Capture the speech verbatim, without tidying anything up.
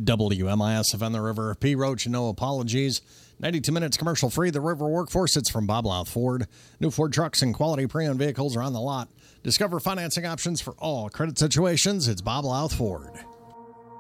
W M I S F N the River. P. Roach, no apologies. ninety-two minutes commercial free. The River Workforce. It's from Bob Louth Ford. New Ford trucks and quality pre-owned vehicles are on the lot. Discover financing options for all credit situations. It's Bob Louth Ford.